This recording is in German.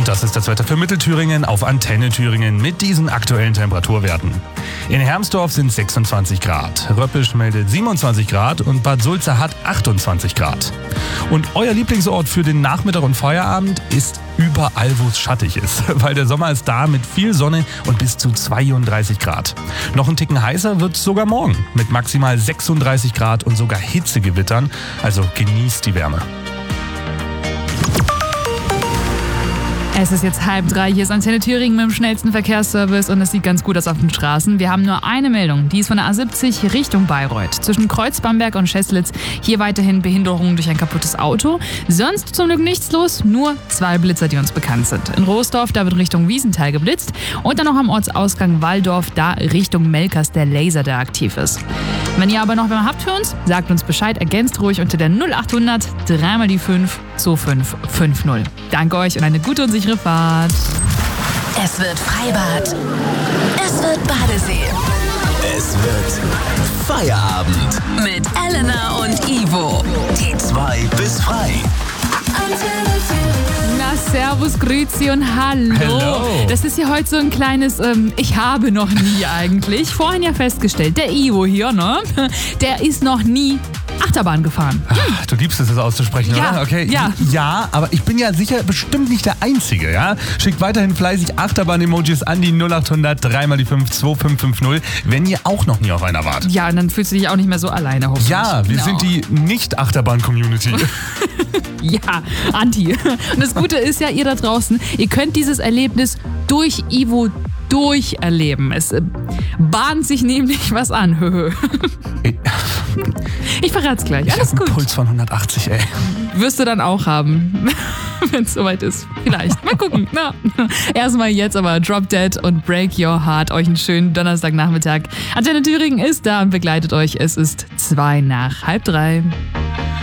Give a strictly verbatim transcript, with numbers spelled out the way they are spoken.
Und das ist das Wetter für Mittelthüringen auf Antenne Thüringen mit diesen aktuellen Temperaturwerten. In Hermsdorf sind sechsundzwanzig Grad, Röppisch meldet siebenundzwanzig Grad und Bad Sulza hat achtundzwanzig Grad. Und euer Lieblingsort für den Nachmittag und Feierabend ist überall, wo es schattig ist, weil der Sommer ist da mit viel Sonne und bis zu zweiunddreißig Grad. Noch ein Ticken heißer wird es sogar morgen mit maximal sechsunddreißig Grad und sogar Hitzegewittern, also genießt die Wärme. Es ist jetzt halb drei, hier ist Antenne Thüringen mit dem schnellsten Verkehrsservice und es sieht ganz gut aus auf den Straßen. Wir haben nur eine Meldung, die ist von der A siebzig Richtung Bayreuth. Zwischen Kreuz Bamberg und Scheßlitz hier weiterhin Behinderungen durch ein kaputtes Auto. Sonst zum Glück nichts los, nur zwei Blitzer, die uns bekannt sind. In Roosdorf, da wird Richtung Wiesenthal geblitzt und dann noch am Ortsausgang Walldorf, da Richtung Melkers der Laser, der aktiv ist. Wenn ihr aber noch wer habt für uns, sagt uns Bescheid, ergänzt ruhig unter der null achthundert drei mal die fünf zwei fünf fünf null. Danke euch und eine gute und sichere Fahrt. Es wird Freibad. Es wird Badesee. Es wird Feierabend. Mit Elena und Ivo. Die zwei bis frei. Na, servus, grüezi und hallo. Hello. Das ist ja heute so ein kleines ähm, Ich habe noch nie eigentlich. Vorhin ja festgestellt, der Ivo hier, ne? Der ist noch nie Achterbahn gefahren. Ach, du liebst es, das auszusprechen, Ja, oder? Okay. ja. Ja, aber ich bin ja sicher bestimmt nicht der Einzige, ja? Schickt weiterhin fleißig Achterbahn-Emojis an die null achthundert drei mal die fünf zwei fünf fünf null, wenn ihr auch noch nie auf einer wart. Ja, und dann fühlst du dich auch nicht mehr so alleine, hoffentlich. Ja, wir Genau. sind die Nicht-Achterbahn-Community. Ja, Anti. Und das Gute ist ja, ihr da draußen, ihr könnt dieses Erlebnis durch Ivo durcherleben. Es äh, bahnt sich nämlich was an. Ich verrat's gleich. Ich Alles hab einen gut. Puls von hundertachtzig, ey. Wirst du dann auch haben, wenn es soweit ist. Vielleicht. Mal gucken. Na. Erstmal jetzt aber Drop Dead und Break Your Heart. Euch einen schönen Donnerstagnachmittag. Antenne Thüringen ist da und begleitet euch. Es ist zwei nach halb drei.